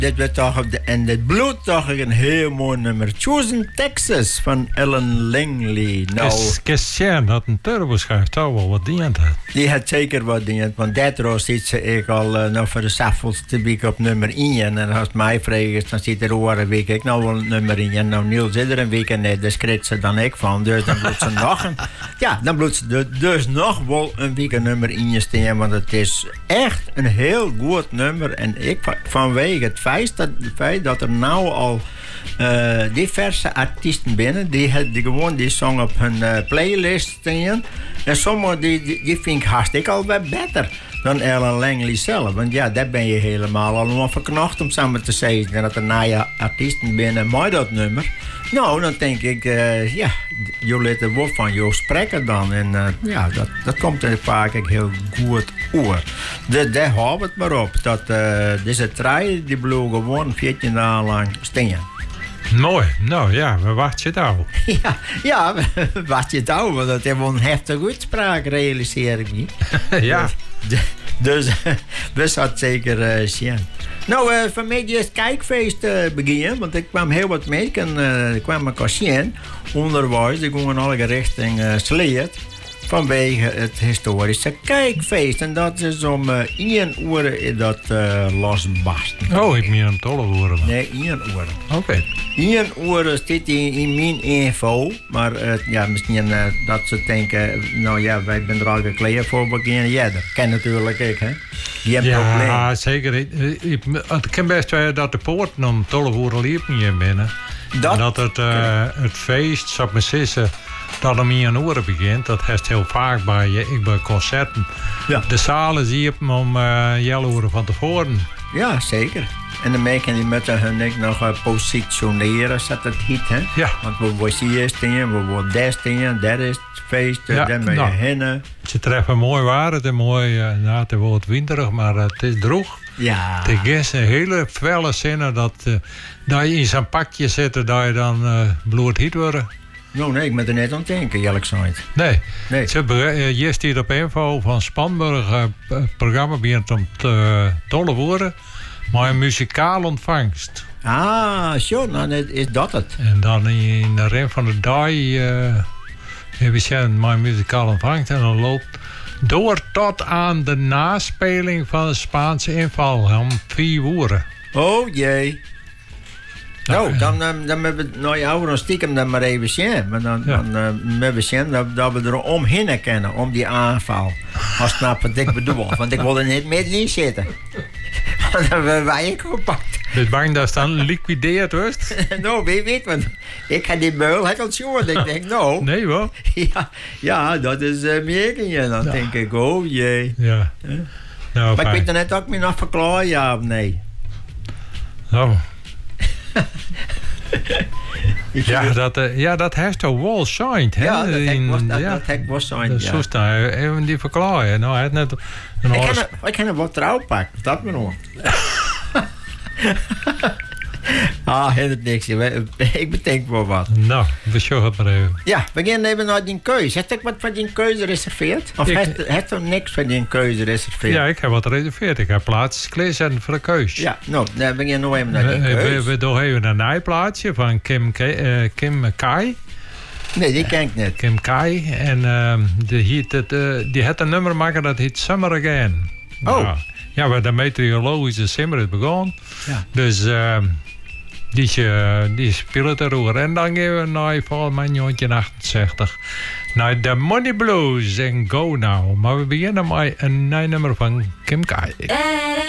dit werd toch en dit bloed toch een heel mooi nummer. Choosing Texas van Ellen Langley. Nou, Christian had een turboschijf toch wel wat dient had. Die had zeker wat dient, want dat roos zit ze ik al nou voor de saffelste week op nummer 1. En als mij vraagt, dan zit er over een week ik nou wel nummer 1. En nou Niels zit er een week en net, dus kreeg ze dan ik van. Dus dan moet ze nog een, ja, dan moet ze dus nog wel een week een nummer 1 staan, want het is echt een heel goed nummer. En ik vanwege het feit dat er nou al diverse artiesten binnen die gewoon die song op hun playlist staan. En sommigen die vind ik hartstikke al wat beter dan Ellen Langley zelf. Want ja, daar ben je helemaal allemaal verknocht om samen te zeggen. En dat er nieuwe artiesten binnen mooi dat nummer. Nou, dan denk ik, ja, je laat het woord van je spreken dan. En ja, dat komt er vaak heel goed over. Dus daar houden we het maar op. Dat deze trein die bleef gewoon 14 dagen lang staan. Mooi. Nou ja, we wachten het al. Ja, we wachten het al. Want dat hebben we een heftige uitspraak, realiseer ik niet. Ja. Dus we zat zeker zien. Nou, van mij is het kijkfeest beginnen. Want ik kwam heel wat mee. Ik kwam elkaar zien. Onderwijs, die gingen alle richting Sleet. Vanwege het historische kijkfeest. En dat is om 1 uur in dat losbarsten. Oh, ik meen hem tolle uren. Nee, 1 uur. Oké. 1 uur zit in mijn info. Maar ja, misschien dat ze denken, nou ja, wij zijn er al gekleed voor beginnen. Ja, dat kan natuurlijk ik, hè. Geen probleem. Ja, zeker. Het kan best zijn dat de poorten om 12 uur liep niet binnen. Dat het feest, zou ik maar zeggen, dat om 1 uur begint. Dat heeft heel vaak bij concerten. Ja. De zalen zie je om 11 uur van tevoren. Ja, zeker. En dan merken die moeten hun nog positioneren, zet het hit, hè? Ja. Want we worden hier staan, we worden daar staan, daar is het feest, daar ben je heen. Ze treffen mooi waar, het is mooi, het wordt winterig, maar het is droog. Ja. Het is een hele felle zinnen dat je in zo'n pakje zit, dat je dan bloed hit worden. Nou, nee, ik ben er net aan het denken, eerlijk gezegd. Nee. Je stiert op info van Spanburg. Het programma begint om 12 uur. Maar een muzikaal ontvangst. Ah, zo, nou is dat het. En dan in de rem van de dag hebben ze een muzikaal ontvangst. En dan loopt door tot aan de naspeling van de Spaanse inval om 4 uur. Oh jee. Nou, dan hebben we nou ja, dan stiekem dan maar even zien. Maar dan hebben we zien dat we er omheen kennen, om die aanval. Als snap wat ik bedoel. Want ik wil er niet middenin zitten. Want dan hebben wij gepakt. Ben je bang dat het dan liquideerd wordt? Nou, weet want ik ga die beul het al zien. Ik denk, nou. Nee hoor. Ja, dat is meer. Dan denk ik, oh jee. Ja. Nou, maar ik weet er net ook meer nog verklaren, ja of nee. Nou. Dat heeft toch wel schijnt, hè? Ja, dat hek was schijnt, ja. Zo staan even die verklaren. Nou, hij net ik kan hem wat trouw pakken, dat maar nog. Het niks. Ik bedenk wel wat. Nou, we show het maar even. Ja, we gaan even naar die keuze. Heb ik wat van die keuze gereserveerd? Of heeft er niks van die keuze gereserveerd? Ja, ik heb wat gereserveerd. Ik heb plaatjes klaarzetten voor de keuze. Ja, nou, we gaan nog even naar die keuze. We doen even een nijplaatsje van Kim Kai. Nee, die ken ik niet. Kim Kai. En die had een nummer maken dat heet Summer Again. Oh. Ja, waar de meteorologische simmer is begonnen. Ja. Dus die speelt erover. En dan gaan we naar volgens mij 1968. Naar The Money Blues en Go Now. Maar we beginnen met een nummer van Kim Kai.